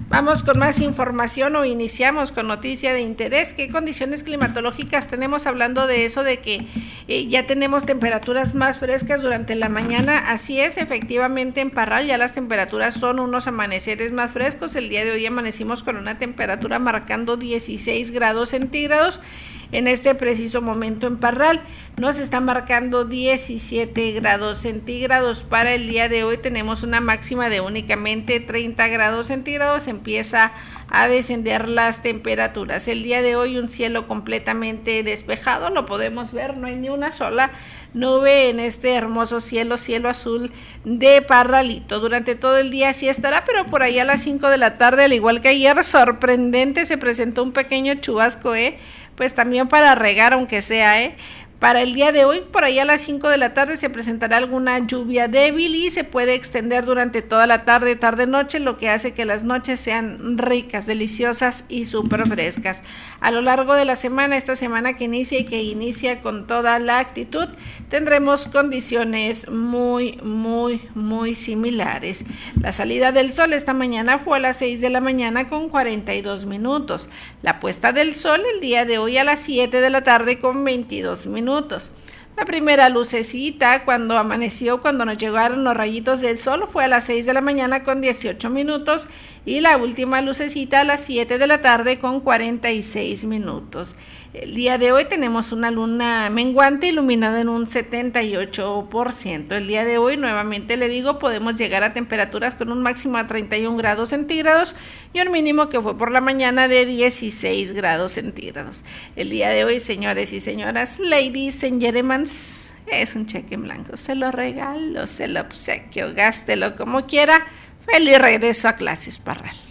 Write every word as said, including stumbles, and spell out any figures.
Vamos con más información o iniciamos con noticia de interés. ¿Qué condiciones climatológicas tenemos? Hablando de eso, de que eh, ya tenemos temperaturas más frescas durante la mañana. Así es, efectivamente en Parral ya las temperaturas son unos amaneceres más frescos. El día de hoy amanecimos con una temperatura marcando dieciséis grados centígrados. En este preciso momento en Parral nos está marcando diecisiete grados centígrados. Para el día de hoy tenemos una máxima de únicamente treinta grados centígrados. Empieza a descender las temperaturas. El día de hoy un cielo completamente despejado, lo podemos ver, no hay ni una sola nube en este hermoso cielo, cielo azul de Parralito. Durante todo el día así estará, pero por ahí a las cinco de la tarde, al igual que ayer, sorprendente, se presentó un pequeño chubasco, eh pues también para regar, aunque sea, ¿eh? Para el día de hoy, por ahí a las cinco de la tarde, se presentará alguna lluvia débil y se puede extender durante toda la tarde, tarde-noche, lo que hace que las noches sean ricas, deliciosas y súper frescas. A lo largo de la semana, esta semana que inicia y que inicia con toda la actitud, tendremos condiciones muy, muy, muy similares. La salida del sol esta mañana fue a las seis de la mañana con cuarenta y dos minutos. La puesta del sol el día de hoy a las siete de la tarde con veintidós minutos. Minutos. La primera lucecita cuando amaneció, cuando nos llegaron los rayitos del sol, fue a las seis de la mañana con dieciocho minutos y la última lucecita a las siete de la tarde con cuarenta y seis minutos. El día de hoy tenemos una luna menguante iluminada en un setenta y ocho por ciento. El día de hoy, nuevamente le digo, podemos llegar a temperaturas con un máximo a treinta y un grados centígrados y un mínimo que fue por la mañana de dieciséis grados centígrados. El día de hoy, señores y señoras, ladies and gentlemen, es un cheque en blanco. Se lo regalo, se lo obsequio, gástelo como quiera. Feliz regreso a clases, Parral.